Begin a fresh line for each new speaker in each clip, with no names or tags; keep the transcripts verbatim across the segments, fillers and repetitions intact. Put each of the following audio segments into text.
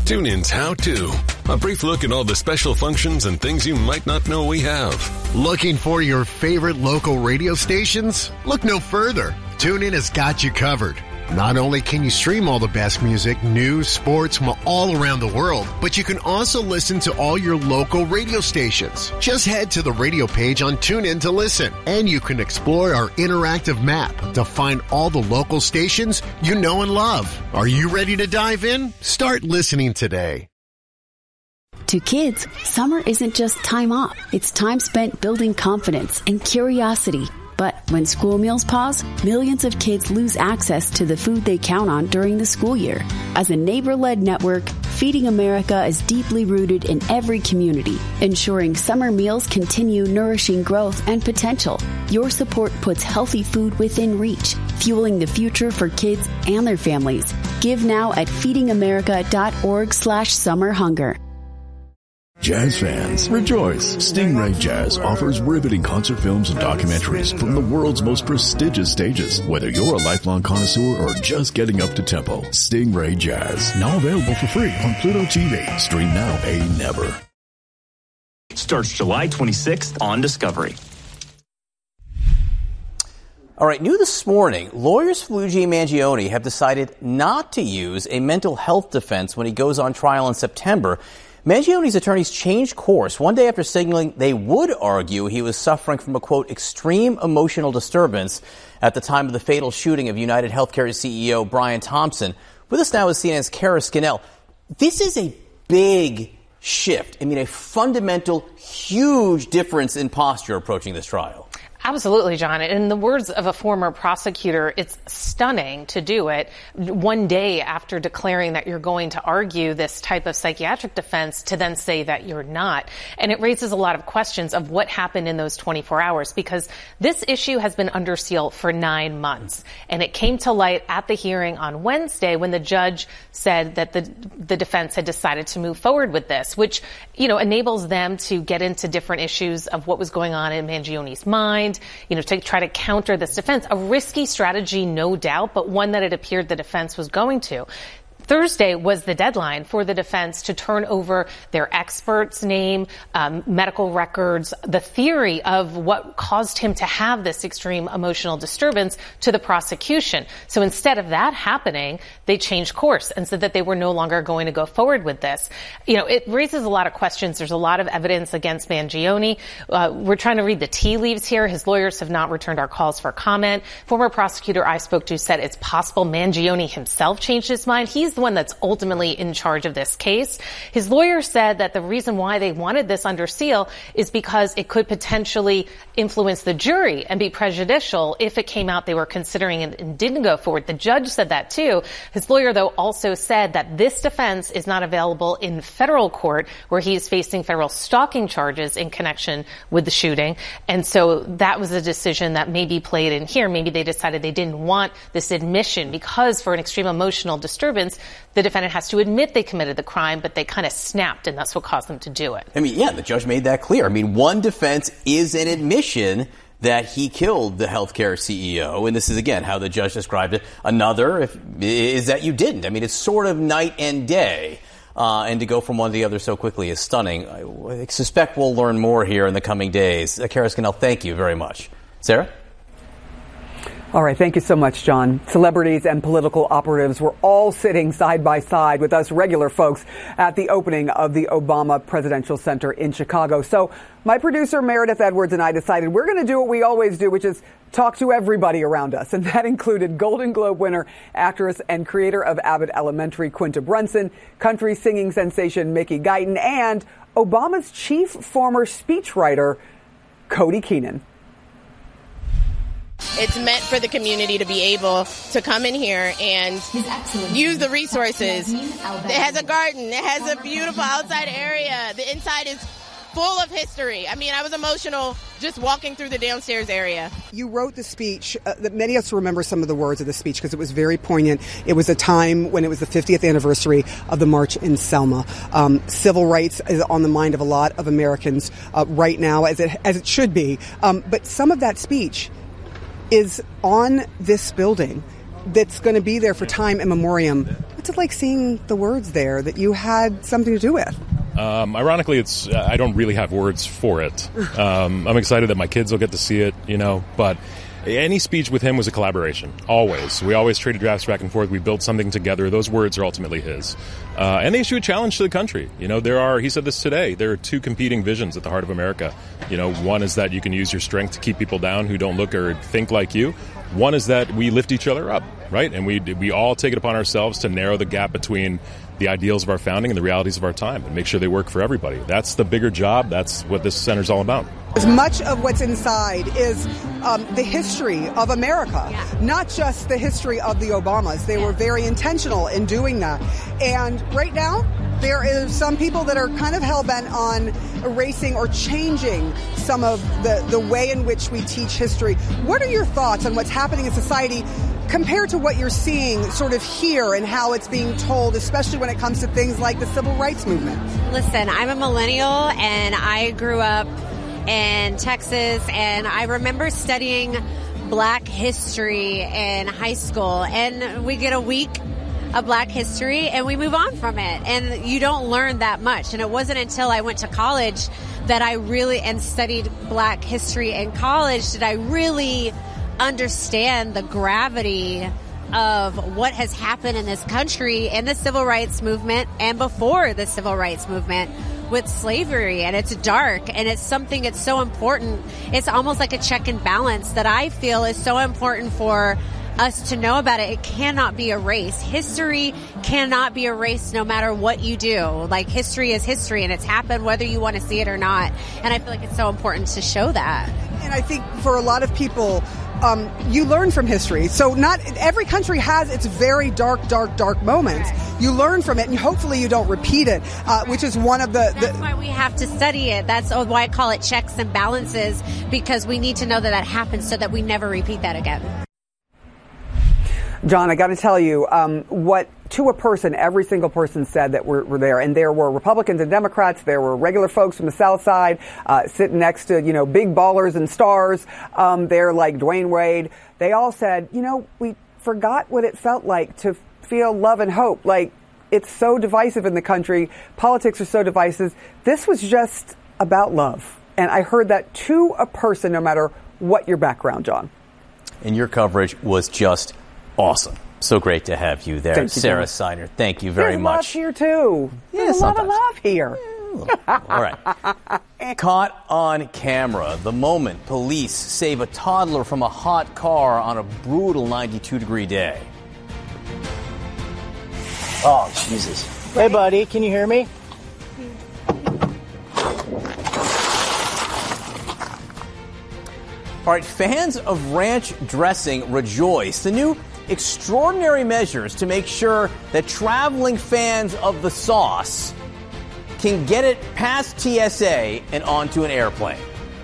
TuneIn's How To. A brief look at all the special functions and things you might not know we have.
Looking for your favorite local radio stations? Look no further. TuneIn has got you covered. Not only can you stream all the best music, news, sports from all around the world, but you can also listen to all your local radio stations. Just head to the radio page on TuneIn to listen, and you can explore our interactive map to find all the local stations you know and love. Are you ready to dive in? Start listening today.
To kids, summer isn't just time off. It's time spent building confidence and curiosity. But when school meals pause, millions of kids lose access to the food they count on during the school year. As a neighbor-led network, Feeding America is deeply rooted in every community, ensuring summer meals continue nourishing growth and potential. Your support puts healthy food within reach, fueling the future for kids and their families. Give now at feedingamerica.org slash summer hunger.
Jazz fans, rejoice! Stingray Jazz offers riveting concert films and documentaries from the world's most prestigious stages. Whether you're a lifelong connoisseur or just getting up to tempo, Stingray Jazz, now available for free on Pluto T V. Stream now, pay never.
Starts July twenty-sixth on Discovery.
All right, new this morning, lawyers for Luigi Mangione have decided not to use a mental health defense when he goes on trial in September. Mangione's attorneys changed course one day after signaling they would argue he was suffering from a, quote, extreme emotional disturbance at the time of the fatal shooting of United Healthcare's C E O Brian Thompson. With us now is C N N's Kara Scannell. This is a big shift. I mean, a fundamental, huge difference in posture approaching this trial.
Absolutely, John. In the words of a former prosecutor, it's stunning to do it one day after declaring that you're going to argue this type of psychiatric defense to then say that you're not. And it raises a lot of questions of what happened in those twenty-four hours, because this issue has been under seal for nine months. And it came to light at the hearing on Wednesday when the judge said that the the defense had decided to move forward with this, which, you know, enables them to get into different issues of what was going on in Mangione's mind, you know, to try to counter this defense. A risky strategy, no doubt, but one that it appeared the defense was going to. Thursday was the deadline for the defense to turn over their expert's name, um, medical records, the theory of what caused him to have this extreme emotional disturbance to the prosecution. So instead of that happening, they changed course and said that they were no longer going to go forward with this. You know, it raises a lot of questions. There's a lot of evidence against Mangione. Uh, we're trying to read the tea leaves here. His lawyers have not returned our calls for comment. Former prosecutor I spoke to said it's possible Mangione himself changed his mind. He's the one that's ultimately in charge of this case. His lawyer said that the reason why they wanted this under seal is because it could potentially influence the jury and be prejudicial if it came out they were considering it and didn't go forward. The judge said that too. His lawyer, though, also said that this defense is not available in federal court, where he is facing federal stalking charges in connection with the shooting. And so that was a decision that maybe played in here. Maybe they decided they didn't want this admission because for an extreme emotional disturbance, the defendant has to admit they committed the crime, but they kind of snapped, and that's what caused them to do it.
I mean, yeah, the judge made that clear. I mean, one defense is an admission that he killed the healthcare C E O, and this is, again, how the judge described it. Another if, is that you didn't. I mean, it's sort of night and day. Uh, and to go from one to the other so quickly is stunning. I, I suspect we'll learn more here in the coming days. Uh, Kara Scannell, thank you very much. Sarah?
All right. Thank you so much, John. Celebrities and political operatives were all sitting side by side with us regular folks at the opening of the Obama Presidential Center in Chicago. So my producer, Meredith Edwards, and I decided we're going to do what we always do, which is talk to everybody around us. And that included Golden Globe winner, actress, and creator of Abbott Elementary, Quinta Brunson, country singing sensation Mickey Guyton, and Obama's chief former speechwriter, Cody Keenan.
It's meant for the community to be able to come in here and use the resources. It has a garden. It has a beautiful outside area. The inside is full of history. I mean, I was emotional just walking through the downstairs area.
You wrote the speech. Uh, that many of us remember some of the words of the speech because it was very poignant. It was a time when it was the fiftieth anniversary of the March in Selma. Um, civil rights is on the mind of a lot of Americans uh, right now, as it as it should be. Um, but some of that speech is on this building that's going to be there for time immemorial. what's it like seeing the words there that you had something to do with?
Um, ironically, it's uh, I don't really have words for it. Um, I'm excited that my kids will get to see it, you know, but any speech with him was a collaboration, always. We always traded drafts back and forth. We built something together. Those words are ultimately his. Uh, and they issue a challenge to the country. You know, there are, he said this today, there are two competing visions at the heart of America. You know, one is that you can use your strength to keep people down who don't look or think like you. One is that we lift each other up, right? And we we all take it upon ourselves to narrow the gap between the ideals of our founding and the realities of our time and make sure they work for everybody. That's the bigger job. That's what this center's all about.
As much of what's inside is um, the history of America, yeah. not just the history of the Obamas. They yeah. were very intentional in doing that. And right now, there is some people that are kind of hell-bent on erasing or changing some of the, the way in which we teach history. What are your thoughts on what's happening in society compared to what you're seeing sort of here and how it's being told, especially when it comes to things like the civil rights movement?
Listen, I'm a millennial and I grew up in Texas, and I remember studying black history in high school, and we get a week of black history and we move on from it, and you don't learn that much. And it wasn't until I went to college that I really, and studied black history in college, did I really understand the gravity of what has happened in this country in the civil rights movement and before the civil rights movement with slavery. And it's dark, and it's something that's so important. It's almost like a check and balance that I feel is so important for us to know about it. It cannot be erased. History cannot be erased no matter what you do. Like, history is history, and it's happened whether you want to see it or not. And I feel like it's so important to show that.
And I think for a lot of people, um, you learn from history. So not every country has its very dark, dark, dark moments. Right. You learn from it, and hopefully you don't repeat it, uh, right. which is one of the, the...
That's why we have to study it. That's why I call it checks and balances, because we need to know that that happens so that we never repeat that again.
John, I got to tell you, um, what to a person, every single person said that were, were there. And there were Republicans and Democrats. There were regular folks from the South Side uh, sitting next to, you know, big ballers and stars um, there like Dwayne Wade. They all said, you know, we forgot what it felt like to feel love and hope. Like, it's so divisive in the country. Politics are so divisive. This was just about love. And I heard that to a person, no matter what your background, John.
And your coverage was just awesome. So great to have you there.
Thank you,
Sarah
John.
Steiner, thank you very
There's
much.
There's love here, too.
Yeah,
There's a lot
sometimes.
of love here.
Yeah, all right. Caught on camera, the moment police save a toddler from a hot car on a brutal ninety-two degree day.
Oh, Jesus. Hey, buddy, can you hear me?
All right, fans of ranch dressing rejoice. The new extraordinary measures to make sure that traveling fans of the sauce can get it past T S A and onto an airplane.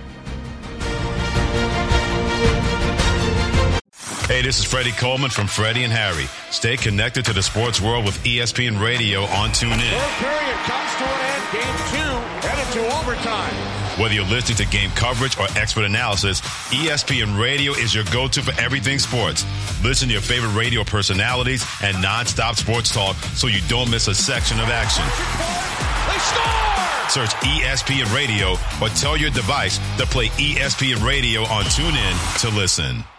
Hey, this is Freddie Coleman from Freddie and Harry. Stay connected to the sports world with E S P N Radio on TuneIn.
Third period comes to an end. Game two headed to overtime.
Whether you're listening to game coverage or expert analysis, E S P N Radio is your go-to for everything sports. Listen to your favorite radio personalities and non-stop sports talk so you don't miss a section of action.
They score!
Search E S P N Radio or tell your device to play E S P N Radio on TuneIn to listen.